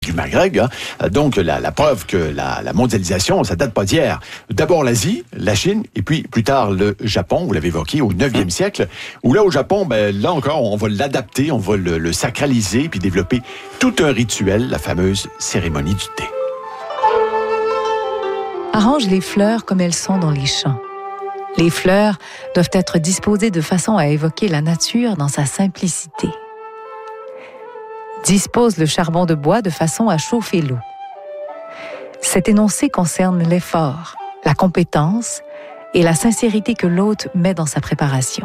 Jésus Maghreg. Hein. Donc, la preuve que la mondialisation, ça date pas d'hier. D'abord l'Asie, la Chine, et puis plus tard le Japon, vous l'avez évoqué, au 9e siècle, où là, au Japon, là encore, on va l'adapter, on va le sacraliser, puis développer tout un rituel, la fameuse cérémonie du thé. Arrange les fleurs comme elles sont dans les champs. Les fleurs doivent être disposées de façon à évoquer la nature dans sa simplicité. Dispose le charbon de bois de façon à chauffer l'eau. Cet énoncé concerne l'effort, la compétence et la sincérité que l'hôte met dans sa préparation.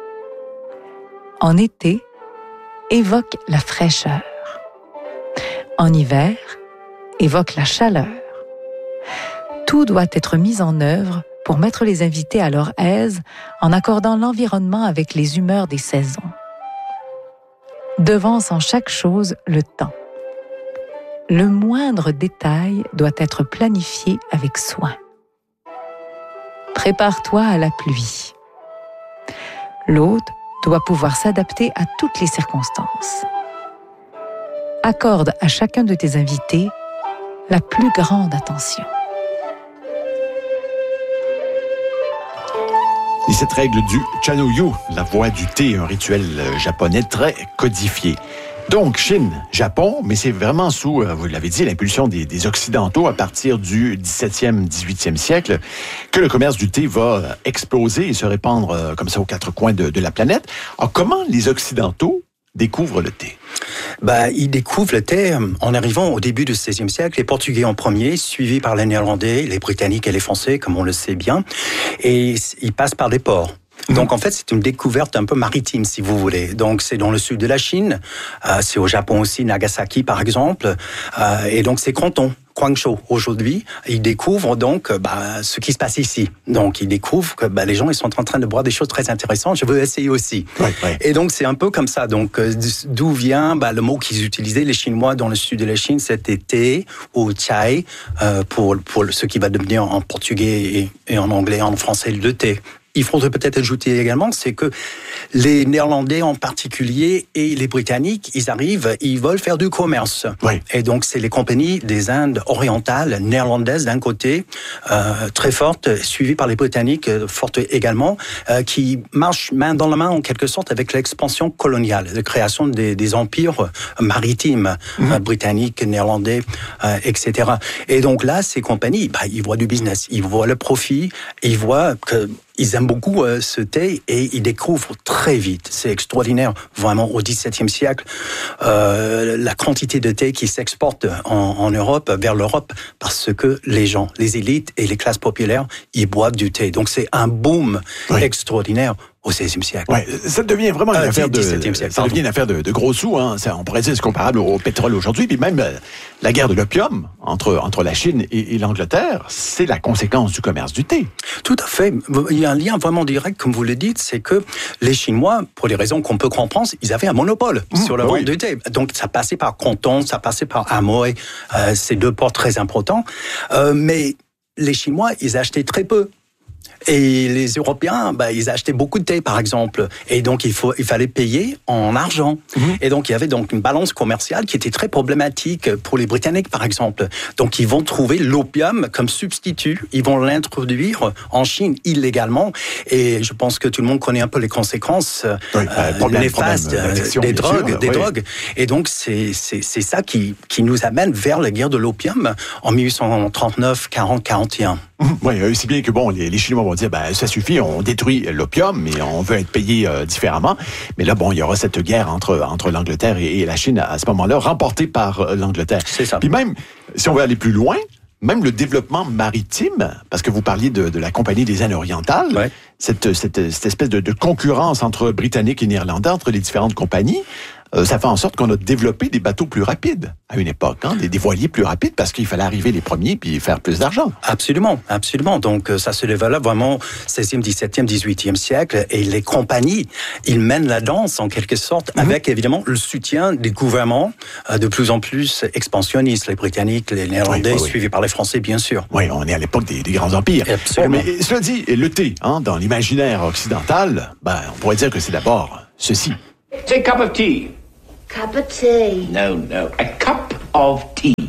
En été, évoque la fraîcheur. En hiver, évoque la chaleur. Tout doit être mis en œuvre pour mettre les invités à leur aise en accordant l'environnement avec les humeurs des saisons. Devance en chaque chose le temps. Le moindre détail doit être planifié avec soin. Prépare-toi à la pluie. L'hôte doit pouvoir s'adapter à toutes les circonstances. Accorde à chacun de tes invités la plus grande attention. Et cette règle du Chanyu, la voie du thé, un rituel japonais très codifié. Donc, Chine, Japon, mais c'est vraiment sous, vous l'avez dit, l'impulsion des Occidentaux à partir du 17e, 18e siècle que le commerce du thé va exploser et se répandre comme ça aux quatre coins de la planète. Alors, comment les Occidentaux découvrent le thé? Ils découvrent le thé en arrivant au début du XVIe siècle, les Portugais en premier, suivis par les Néerlandais, les Britanniques et les Français, comme on le sait bien, et ils passent par des ports. Donc en fait, c'est une découverte un peu maritime, si vous voulez. Donc c'est dans le sud de la Chine, c'est au Japon aussi, Nagasaki par exemple, et donc c'est Canton. Guangzhou aujourd'hui, ils découvrent donc ce qui se passe ici. Donc ils découvrent que les gens ils sont en train de boire des choses très intéressantes. Je veux essayer aussi. Ouais. Et donc c'est un peu comme ça. Donc d'où vient le mot qu'ils utilisaient les Chinois dans le sud de la Chine, c'était thé ou chai pour ce qui va devenir en portugais et en anglais, en français le thé. Il faudrait peut-être ajouter également, c'est que les Néerlandais en particulier et les Britanniques, ils arrivent, ils veulent faire du commerce. Oui. Et donc, c'est les compagnies des Indes orientales, néerlandaises d'un côté, très fortes, suivies par les Britanniques, fortes également, qui marchent main dans la main en quelque sorte avec l'expansion coloniale, la création des empires maritimes, britanniques, néerlandais, etc. Et donc là, ces compagnies, ils voient du business, ils voient le profit, ils voient que ils aiment beaucoup ce thé et ils découvrent très vite. C'est extraordinaire, vraiment, au XVIIe siècle, la quantité de thé qui s'exporte en Europe, vers l'Europe, parce que les gens, les élites et les classes populaires, ils boivent du thé. Donc c'est un boom extraordinaire au XVIe siècle. Ouais, ça devient vraiment une affaire devient une affaire de gros sous. Hein. Ça, on pourrait dire c'est comparable au pétrole aujourd'hui. Puis même la guerre de l'opium entre la Chine et l'Angleterre, c'est la conséquence du commerce du thé. Tout à fait. Il y a un lien vraiment direct, comme vous le dites, c'est que les Chinois, pour les raisons qu'on peut comprendre, ils avaient un monopole sur la vente du thé. Donc ça passait par Canton, ça passait par Amoy, ces deux ports très importants. Mais les Chinois, ils achetaient très peu. Et les Européens, ils achetaient beaucoup de thé, par exemple. Et donc, il fallait payer en argent. Et donc, il y avait donc une balance commerciale qui était très problématique pour les Britanniques, par exemple. Donc, ils vont trouver l'opium comme substitut. Ils vont l'introduire en Chine illégalement. Et je pense que tout le monde connaît un peu les conséquences néfastes des drogues. Et donc, c'est ça qui nous amène vers la guerre de l'opium en 1839, 40, 41. Oui, aussi bien que les Chinois vont dire ça suffit, on détruit l'opium, mais on veut être payé différemment. Mais là, il y aura cette guerre entre l'Angleterre et la Chine à ce moment-là, remportée par l'Angleterre. C'est ça. Puis même, si on veut aller plus loin, même le développement maritime, parce que vous parliez de la Compagnie des Indes orientales, cette espèce de concurrence entre Britanniques et Néerlandais, entre les différentes compagnies, ça fait en sorte qu'on a développé des bateaux plus rapides à une époque, des voiliers plus rapides parce qu'il fallait arriver les premiers puis faire plus d'argent. Absolument. Donc ça se développe vraiment 16e, 17e, 18e siècle et les compagnies, ils mènent la danse en quelque sorte avec évidemment le soutien des gouvernements de plus en plus expansionnistes, les Britanniques, les Néerlandais, suivis par les Français bien sûr. Oui, on est à l'époque des grands empires. Absolument. Mais cela dit, le thé, dans l'imaginaire occidental, on pourrait dire que c'est d'abord ceci. It's a cup of tea. Cup of tea. No, a cup of tea.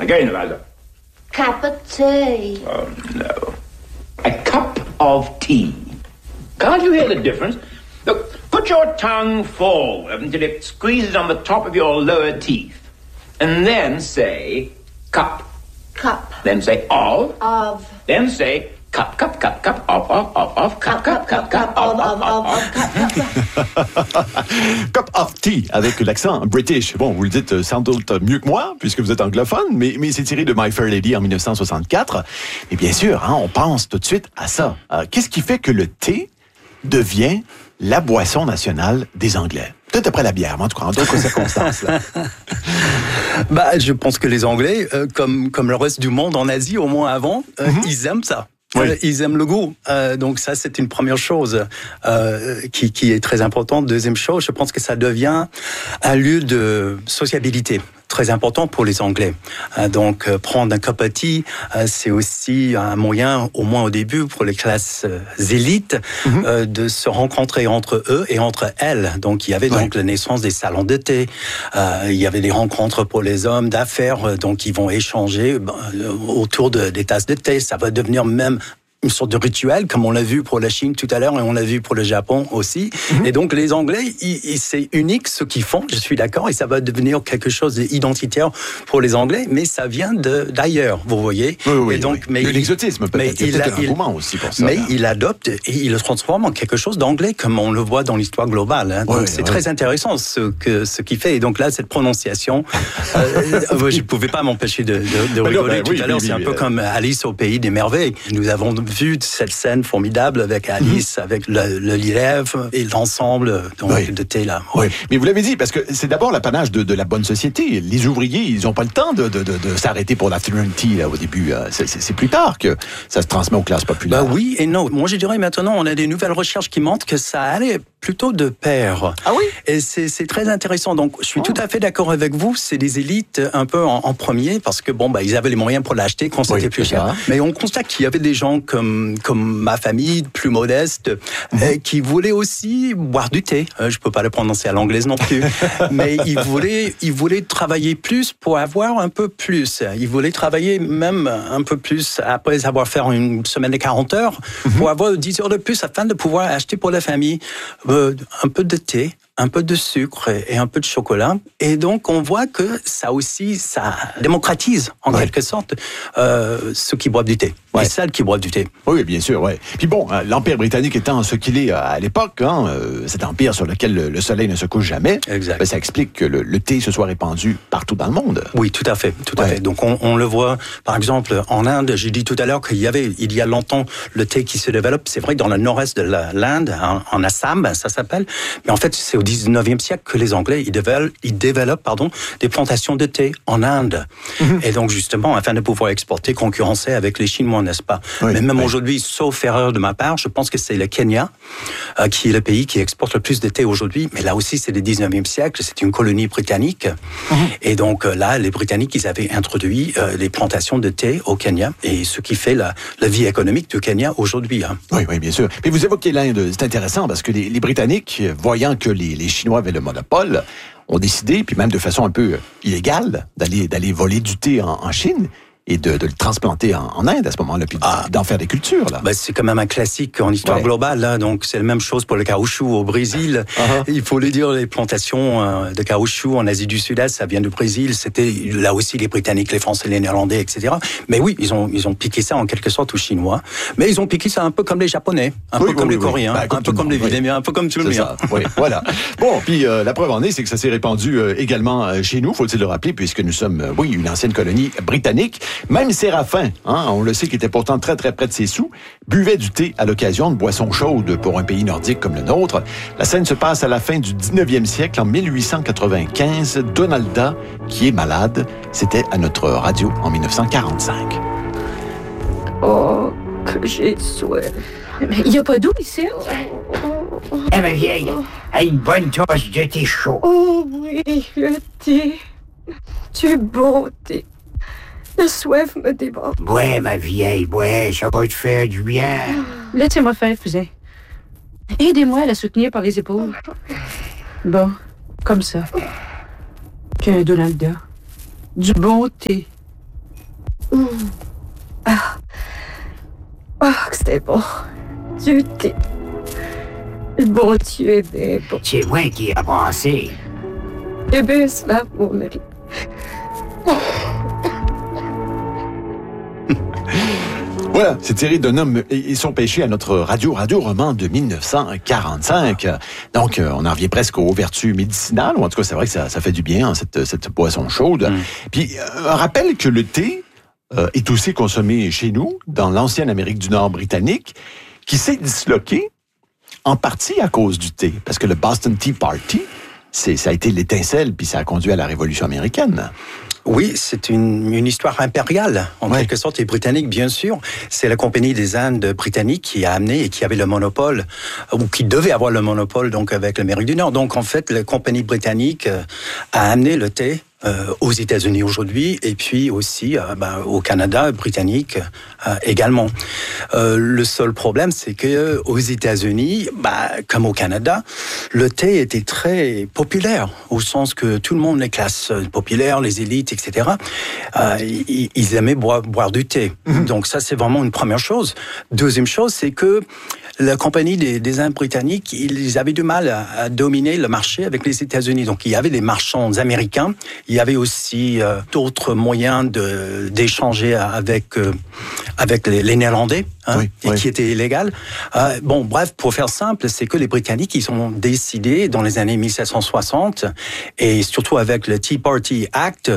Again, Eliza. Cup of tea. Oh, no. A cup of tea. Can't you hear the difference? Look, put your tongue forward until it squeezes on the top of your lower teeth. And then say, cup. Cup. Then say, of. Of. Then say, cup, cup, cup, cup, of, cup, cup, cup, cup, of, Cup of tea, avec l'accent british. Bon, vous le dites sans doute mieux que moi, puisque vous êtes anglophone, mais c'est tiré de My Fair Lady en 1964. Et bien sûr, on pense tout de suite à ça. Qu'est-ce qui fait que le thé devient la boisson nationale des Anglais? Peut-être après la bière, mais en tout cas, en d'autres circonstances. Là. Je pense que les Anglais, comme le reste du monde en Asie, au moins avant, ils aiment ça. Oui. Ils aiment le goût. Donc ça, c'est une première chose qui est très importante. Deuxième chose, je pense que ça devient un lieu de sociabilité. Très important pour les Anglais. Donc, prendre un cup of tea, c'est aussi un moyen, au moins au début, pour les classes élites, de se rencontrer entre eux et entre elles. Donc, il y avait donc la naissance des salons de thé. Il y avait des rencontres pour les hommes d'affaires. Donc, ils vont échanger autour des tasses de thé. Ça va devenir même une sorte de rituel, comme on l'a vu pour la Chine tout à l'heure et on l'a vu pour le Japon aussi. Et donc, les Anglais, c'est unique ce qu'ils font, je suis d'accord, et ça va devenir quelque chose d'identitaire pour les Anglais, mais ça vient d'ailleurs, vous voyez. Oui, et donc, mais l'exotisme, peut-être. Il y a peut-être un engouement aussi pour ça. Mais là. il adopte et il le transforme en quelque chose d'anglais, comme on le voit dans l'histoire globale. Hein. Donc, c'est très intéressant ce qu'il fait. Et donc là, cette prononciation, je ne pouvais pas m'empêcher de rigoler tout à l'heure. C'est un peu comme Alice au pays des merveilles. Nous avons vu cette scène formidable avec Alice, avec le lièvre et l'ensemble de thé là. Oui, mais vous l'avez dit, parce que c'est d'abord l'apanage de la bonne société. Les ouvriers, ils n'ont pas le temps de s'arrêter pour l'afternoon tea là, au début. C'est plus tard que ça se transmet aux classes populaires. Oui et non. Moi, je dirais maintenant, on a des nouvelles recherches qui montrent que ça allait plutôt de pair. Ah oui? Et c'est très intéressant. Donc, je suis tout à fait d'accord avec vous. C'est des élites un peu en premier parce que ils avaient les moyens pour l'acheter quand c'était plus cher. Mais on constate qu'il y avait des gens comme ma famille, plus modeste, qui voulaient aussi boire du thé. Je peux pas le prononcer à l'anglaise non plus. Mais ils voulaient travailler plus pour avoir un peu plus. Ils voulaient travailler même un peu plus après avoir fait une semaine de 40 heures pour avoir 10 heures de plus afin de pouvoir acheter pour la famille un peu de thé, un peu de sucre et un peu de chocolat. Et donc, on voit que ça démocratise, en quelque sorte, ceux qui boivent du thé. Et celles qui boivent du thé. Oui, bien sûr, oui. Puis bon, l'Empire britannique étant ce qu'il est à l'époque, cet empire sur lequel le soleil ne se couche jamais, ça explique que le thé se soit répandu partout dans le monde. Oui, tout à fait. Donc, on le voit, par exemple, en Inde, j'ai dit tout à l'heure qu'il y a longtemps le thé qui se développe. C'est vrai que dans le nord-est de l'Inde, en Assam, ça s'appelle. Mais en fait, c'est au 19e siècle que les Anglais, ils développent des plantations de thé en Inde. Et donc, justement, afin de pouvoir exporter, concurrencer avec les Chinois, n'est-ce pas? Mais même aujourd'hui, sauf erreur de ma part, je pense que c'est le Kenya qui est le pays qui exporte le plus de thé aujourd'hui. Mais là aussi, c'est le 19e siècle, c'est une colonie britannique. Et donc là, les Britanniques, ils avaient introduit les plantations de thé au Kenya, et ce qui fait la vie économique du Kenya aujourd'hui. Oui, bien sûr. Mais vous évoquez l'Inde, c'est intéressant parce que les Britanniques, voyant que les Chinois avaient le monopole, ont décidé, puis même de façon un peu illégale, d'aller voler du thé en Chine et de le transplanter en Inde à ce moment-là, puis d'en faire des cultures. Là. C'est quand même un classique en histoire globale. Là. Donc, c'est la même chose pour le caoutchouc au Brésil. Il faut le dire, les plantations de caoutchouc en Asie du Sud-Est, ça vient du Brésil. C'était là aussi les Britanniques, les Français, les Néerlandais, etc. Mais oui, ils ont piqué ça en quelque sorte aux Chinois. Mais ils ont piqué ça un peu comme les Japonais, un peu comme les Coréens, un peu comme les Vietnamiens, un peu comme tout le monde. Oui, voilà. Bon, puis la preuve en est, c'est que ça s'est répandu également chez nous, faut-il le rappeler, puisque nous sommes, une ancienne colonie britannique. Même Séraphin, on le sait, qui était pourtant très très près de ses sous, buvait du thé à l'occasion de boissons chaudes pour un pays nordique comme le nôtre. La scène se passe à la fin du 19e siècle, en 1895. Donalda, qui est malade, c'était à notre radio en 1945. Oh, que j'ai soif. Mais il n'y a pas d'eau ici. Ma vieille, une bonne tasse de thé chaud. Oh oui, le thé. Du bon thé. La soif me déborde. Ouais, ma vieille, ça va te faire du bien. Laissez-moi faire, cousin. Aidez-moi à la soutenir par les épaules. Bon, comme ça. Qu'un Donalda. Du bon thé. c'était bon. Du thé. Le bon Dieu est bon. C'est moi qui ai pensé. Eh bien, cela, mon mari. Voilà, c'est tiré d'un homme et son péché à notre radio-roman de 1945. Donc, on en revient presque aux vertus médicinales, ou en tout cas, c'est vrai que ça fait du bien, hein, cette boisson chaude. Puis, un rappel que le thé est aussi consommé chez nous, dans l'ancienne Amérique du Nord britannique, qui s'est disloqué en partie à cause du thé. Parce que le Boston Tea Party, ça a été l'étincelle, puis ça a conduit à la Révolution américaine. Oui, c'est une histoire impériale, en quelque sorte, et britannique, bien sûr. C'est la Compagnie des Indes britannique qui a amené et qui avait le monopole, ou qui devait avoir le monopole, donc, avec l'Amérique du Nord. Donc, en fait, la Compagnie britannique a amené le thé aux États-Unis aujourd'hui, et puis aussi au Canada, britannique également. Le seul problème, c'est que aux États-Unis, comme au Canada, le thé était très populaire, au sens que tout le monde, les classes populaires, les élites, etc., ils aimaient boire du thé. Donc ça, c'est vraiment une première chose. Deuxième chose, c'est que la Compagnie des Indes britanniques, ils avaient du mal à dominer le marché avec les États-Unis. Donc, il y avait des marchands américains. Il y avait aussi d'autres moyens d'échanger avec les Néerlandais, qui étaient illégaux. Bref, pour faire simple, c'est que les Britanniques, ils ont décidé dans les années 1760, et surtout avec le Tea Party Act,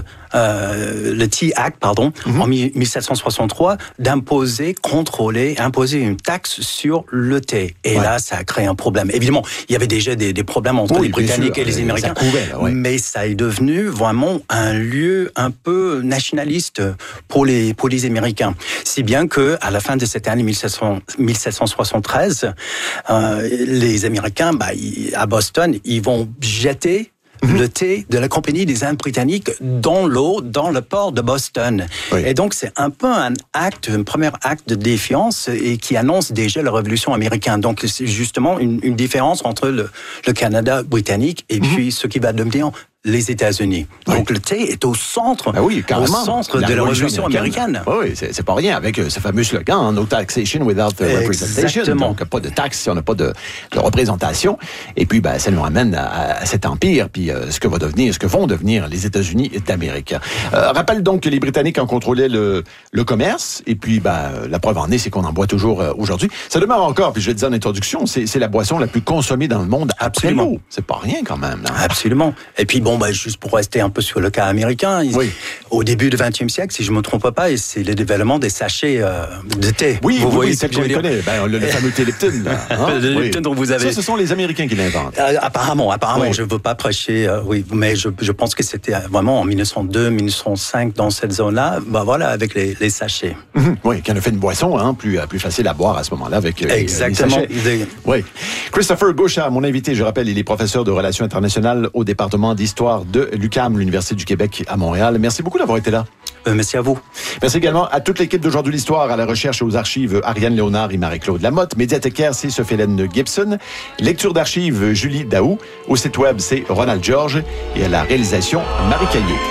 en 1763, imposer une taxe sur le thé. Et là, ça a créé un problème. Évidemment, il y avait déjà des problèmes entre les Britanniques et les Américains, mais ça est devenu vraiment un lieu un peu nationaliste pour les Américains. Si bien que à la fin de cette année 1773, les Américains, à Boston, ils vont jeter le thé de la Compagnie des Indes britanniques dans l'eau, dans le port de Boston. Et donc, c'est un peu un premier acte de défiance et qui annonce déjà la Révolution américaine. Donc, c'est justement une différence entre le Canada britannique et puis ce qui va devenir les États-Unis. Donc, le thé est au centre, de la Révolution américaine. Oui, c'est pas rien, avec ce fameux slogan, no taxation without representation. Exactement. Donc, pas de taxe si on n'a pas de représentation. Et puis, ça nous ramène à cet empire, puis ce que vont devenir les États-Unis d'Amérique. Rappelle donc que les Britanniques en contrôlaient le commerce, et puis, la preuve en est, c'est qu'on en boit toujours aujourd'hui. Ça demeure encore, puis je le disais en introduction, c'est la boisson la plus consommée dans le monde après l'eau. C'est pas rien, quand même. Là. Absolument. Et puis, juste pour rester un peu sur le cas américain, au début du 20e siècle, si je ne me trompe pas, c'est le développement des sachets de thé. Vous voyez ce que je connais. Le fameux thé Lipton. Le Lipton dont vous avez... Ça, ce sont les Américains qui l'inventent. Apparemment, je ne veux pas prêcher, mais je pense que c'était vraiment en 1902, 1905, dans cette zone-là, avec les sachets. Oui, qui en a fait une boisson plus facile à boire à ce moment-là avec Exactement. les sachets. Oui. Christopher Gauchard, mon invité, je rappelle, il est professeur de relations internationales au département d'histoire de l'UQAM, l'Université du Québec à Montréal. Merci beaucoup d'avoir été là. Merci à vous. Merci également à toute l'équipe d'Aujourd'hui l'Histoire, à la recherche et aux archives Ariane Léonard et Marie-Claude Lamotte. Médiathécaire, c'est Sophie-Hélène Gibson. Lecture d'archives, Julie Daou. Au site web, c'est Ronald Georges. Et à la réalisation, Marie Caillé.